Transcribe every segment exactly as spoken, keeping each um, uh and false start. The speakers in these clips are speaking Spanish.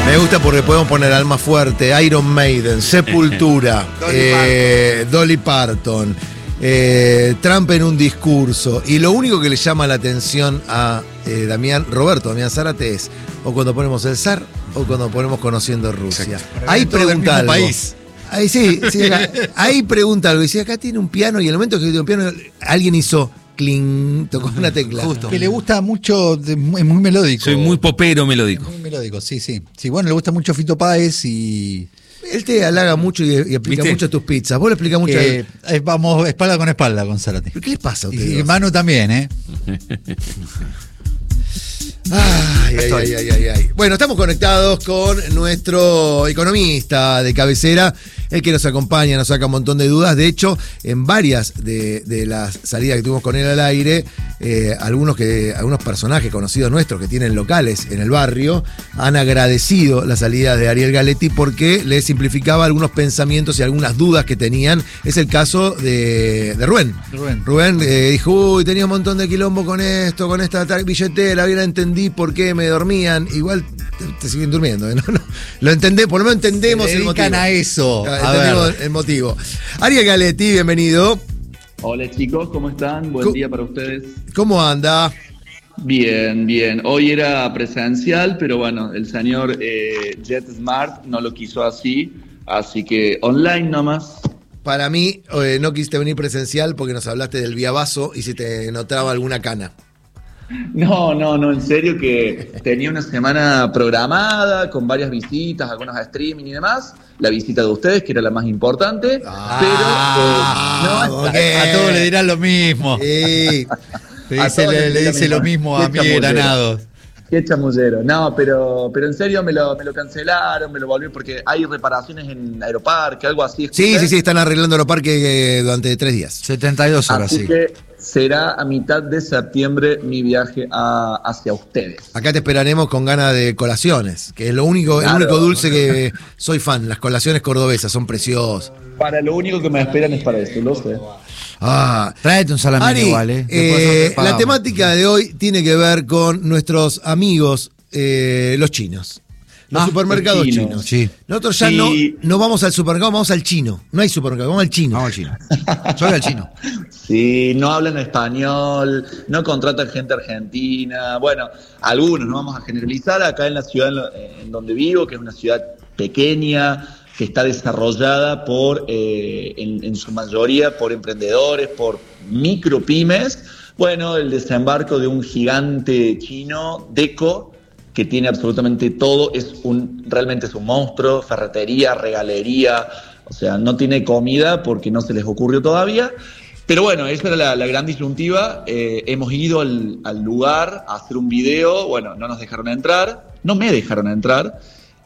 Me gusta porque podemos poner Alma Fuerte, Iron Maiden, Sepultura, Dolly, eh, Parton. Dolly Parton, eh, Trump en un discurso. Y lo único que le llama la atención a eh, Damián, Roberto Damián Zárate es o cuando ponemos el zar o cuando ponemos Conociendo Rusia. Ahí pregunta algo. País. Ahí sí, sí acá, ahí pregunta algo. Y si acá tiene un piano y en el momento que tiene un piano, alguien hizo cling, tocó una tecla. Justo. Que le gusta mucho, de- muy- es muy melódico. Soy muy popero melódico. Muy melódico, sí, sí. Sí, bueno, le gusta mucho Fito Páez y Él te halaga mucho y, y explica ¿Viste? mucho tus pizzas. Vos lo explicás mucho. que eh, vamos espalda con espalda con Zárate. ¿Qué les pasa a ustedes? Y dos? Manu también, ¿eh? Ay, ay, ay, ay, ay, ay. Bueno, estamos conectados con nuestro economista de cabecera, el que nos acompaña, nos saca un montón de dudas. De hecho, en varias de, de las salidas que tuvimos con él al aire, eh, algunos, que, algunos personajes conocidos nuestros que tienen locales en el barrio han agradecido la salida de Ariel Galetti porque le simplificaba algunos pensamientos y algunas dudas que tenían. Es el caso de, de Rubén. Rubén. Rubén eh, dijo, uy, tenía un montón de quilombo con esto, con esta ta- billetera, bien entendí por qué me dormían. Igual te, te siguen durmiendo, ¿eh? No, no. Lo entendé, por lo menos entendemos Se el motivo. dedican a eso. Ah, A entendemos ver. el motivo. Ariel Galetti, bienvenido. Hola chicos, ¿cómo están? Buen Co- día para ustedes. ¿Cómo anda? Bien, bien. Hoy era presencial, pero bueno, el señor eh, Jet Smart no lo quiso así, así que online nomás. Para mí, eh, no quisiste venir presencial porque nos hablaste del viavazo y se te notaba alguna cana. No, no, no, en serio que tenía una semana programada con varias visitas, algunos a streaming y demás. La visita de ustedes, que era la más importante, Ah, pero eh, no, ok. A todos le dirán lo mismo. Sí. Le a dice, todos le, les le dirán dice lo mismo a Qué Miguel chamullero. Granados. Qué chamullero. No, pero, pero en serio me lo, me lo cancelaron, me lo volvieron porque hay reparaciones en Aeroparque, algo así. Sí, escuché. sí, sí, están arreglando los parques eh, durante tres días. setenta y dos horas, Así sí. que será a mitad de septiembre mi viaje a- hacia ustedes. Acá te esperaremos con ganas de colaciones, que es lo único, Claro. el único dulce que soy fan. Las colaciones cordobesas son preciosas. Para lo único que me esperan es para eso, lo sé. Ah, Tráete un salamín Ari, igual, ¿eh? Después eh, nosotros la pagamos. temática de hoy tiene que ver con nuestros amigos, eh, los chinos. Los Ah, supermercados los chinos. chinos. Sí. Nosotros ya Sí. no, no vamos al supermercado, vamos al chino. No hay supermercado, vamos al chino. Vamos al chino. Yo voy al chino. Sí, no hablan español, no contratan gente argentina. Bueno, algunos, no vamos a generalizar. Acá en la ciudad en, lo- en donde vivo, que es una ciudad pequeña, que está desarrollada por, eh, en, en su mayoría, por emprendedores, por micropymes. Bueno, el desembarco de un gigante chino, Deco, que tiene absolutamente todo, es un, realmente es un monstruo, ferretería, regalería, o sea, no tiene comida porque no se les ocurrió todavía. Pero bueno, esa era la, la gran disyuntiva. Eh, hemos ido al, al lugar a hacer un video, bueno, no nos dejaron entrar, no me dejaron entrar,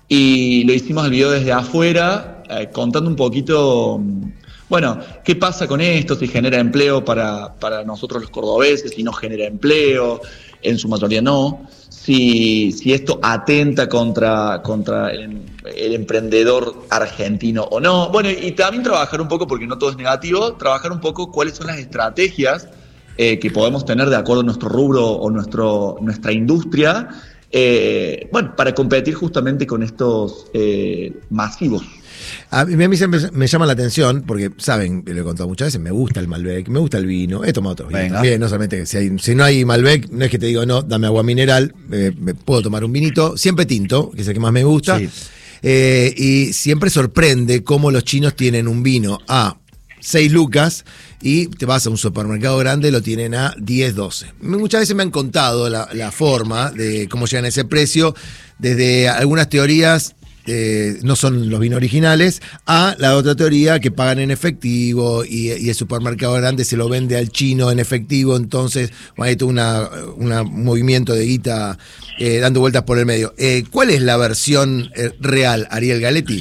y lo hicimos el video desde afuera, eh, contando un poquito, mm, bueno, qué pasa con esto, si genera empleo para, para nosotros los cordobeses, si no genera empleo, en su mayoría no, si, si esto atenta contra, contra el, el emprendedor argentino o no. Bueno, y también trabajar un poco, porque no todo es negativo, trabajar un poco cuáles son las estrategias eh, que podemos tener de acuerdo a nuestro rubro o nuestro, nuestra industria, eh, bueno, para competir justamente con estos eh, masivos. A mí, a mí siempre me llama la atención, porque, saben, lo he contado muchas veces, me gusta el Malbec, me gusta el vino, he tomado otros vinos Venga. también, no solamente, si, hay- si no hay Malbec, no es que te digo, no, dame agua mineral, eh, me puedo tomar un vinito, siempre tinto, que es el que más me gusta, Sí. eh, y siempre sorprende cómo los chinos tienen un vino a seis lucas y te vas a un supermercado grande, lo tienen a diez, doce. Muchas veces me han contado la, la forma de cómo llegan a ese precio, desde algunas teorías, eh, no son los vinos originales, a la otra teoría que pagan en efectivo y, y el supermercado grande se lo vende al chino en efectivo, entonces bueno, hay todo una, una- un movimiento de guita eh, dando vueltas por el medio. Eh, ¿Cuál es la versión eh, real, Ariel Galetti?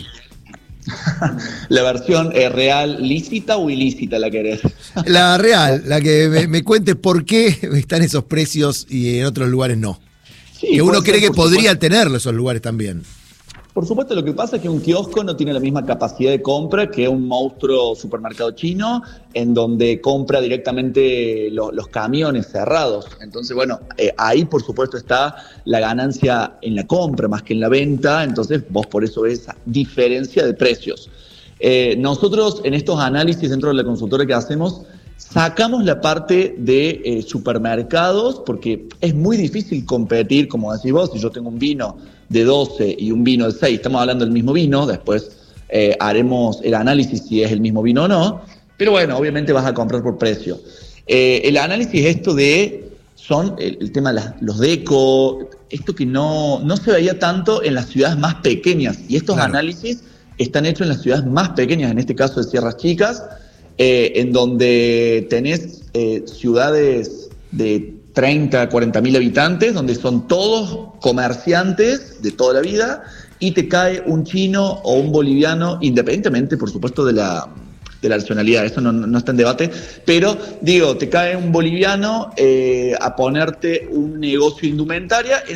La versión eh, real, lícita o ilícita la querés. La real, la que me, me cuente por qué están esos precios y en otros lugares no. Sí, Que uno puede cree ser, que por podría supuesto. tenerlo esos lugares también. Por supuesto, lo que pasa es que un kiosco no tiene la misma capacidad de compra que un monstruo supermercado chino, en donde compra directamente lo, los camiones cerrados. Entonces, bueno, eh, ahí por supuesto está la ganancia en la compra más que en la venta, entonces vos por eso ves esa diferencia de precios. Eh, nosotros en estos análisis dentro de la consultora que hacemos, sacamos la parte de eh, supermercados, porque es muy difícil competir, como decís vos, si yo tengo un vino de doce y un vino de seis, estamos hablando del mismo vino, después eh, haremos el análisis si es el mismo vino o no, pero bueno, obviamente vas a comprar por precio. Eh, el análisis esto de, son el, el tema de las, los deco, esto que no, no se veía tanto en las ciudades más pequeñas, y estos claro. análisis están hechos en las ciudades más pequeñas, en este caso de Sierras Chicas, eh, en donde tenés eh, ciudades de treinta, cuarenta mil habitantes, donde son todos comerciantes de toda la vida, y te cae un chino o un boliviano, independientemente, por supuesto, de la, de la nacionalidad, eso no, no está en debate, pero digo, te cae un boliviano eh, a ponerte un negocio de indumentaria